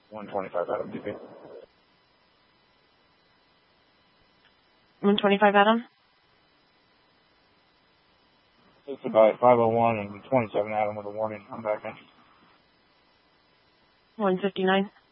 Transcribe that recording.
125 Adam, DP. 125 Adam? It's about 501 and 27 Adam with a warning. I'm back in. 159.